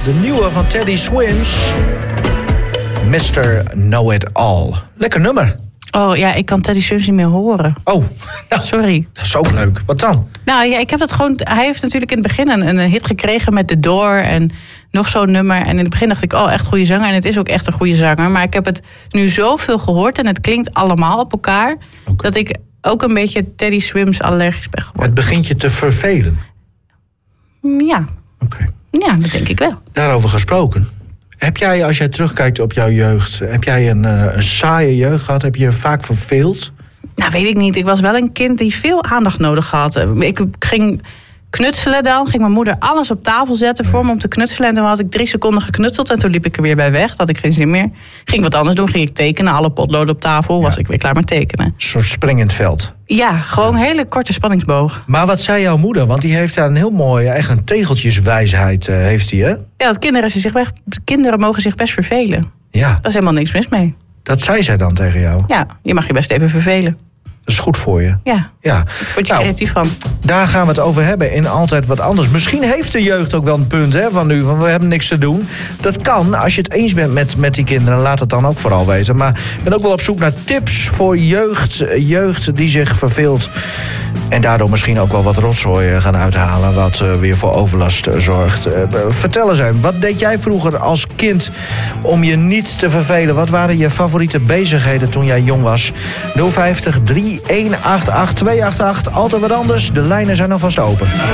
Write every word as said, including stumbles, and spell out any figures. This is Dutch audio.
De nieuwe van Teddy Swims. mister Know It All. Lekker nummer. Oh ja, ik kan Teddy Swims niet meer horen. Oh, nou, sorry. Dat is ook leuk. Wat dan? Nou ja, ik heb dat gewoon. Hij heeft natuurlijk in het begin een, een hit gekregen met The Door en nog zo'n nummer. En in het begin dacht ik, oh, echt goede zanger. En het is ook echt een goede zanger. Maar ik heb het nu zoveel gehoord en het klinkt allemaal op elkaar. Okay. Dat ik ook een beetje Teddy Swims allergisch ben geworden. Het begint je te vervelen. Ja. Oké. Okay. Ja, dat denk ik wel. Daarover gesproken. Heb jij, als jij terugkijkt op jouw jeugd, heb jij een, uh, een saaie jeugd gehad? Heb je je vaak verveeld? Nou, weet ik niet. Ik was wel een kind die veel aandacht nodig had. Ik ging knutselen dan. Ging mijn moeder alles op tafel zetten voor me om te knutselen. En toen had ik drie seconden geknutseld en toen liep ik er weer bij weg. Had ik geen zin meer. Ging wat anders doen. Ging ik tekenen. Alle potloden op tafel. Was ja. ik weer klaar met tekenen. Een soort springend veld. Ja, gewoon een hele korte spanningsboog. Maar wat zei jouw moeder? Want die heeft daar een heel mooie, echt een tegeltjeswijsheid uh, heeft die, hè? Ja, dat kinderen, zich best, kinderen mogen zich best vervelen. Ja. Daar is helemaal niks mis mee. Dat zei zij dan tegen jou? Ja, je mag je best even vervelen. Dat is goed voor je. Ja, ja. word je nou, creatief van. Daar gaan we het over hebben in Altijd Wat Anders. Misschien heeft de jeugd ook wel een punt hè, van nu, van we hebben niks te doen. Dat kan, als je het eens bent met, met die kinderen, laat het dan ook vooral weten. Maar ik ben ook wel op zoek naar tips voor jeugd, jeugd die zich verveelt. En daardoor misschien ook wel wat rotzooi gaan uithalen, wat uh, weer voor overlast uh, zorgt. Uh, vertel eens even, wat deed jij vroeger als kind om je niet te vervelen? Wat waren je favoriete bezigheden toen jij jong was? nul vijftig, drie een acht acht, twee acht acht, Altijd Wat Anders. De lijnen zijn alvast open.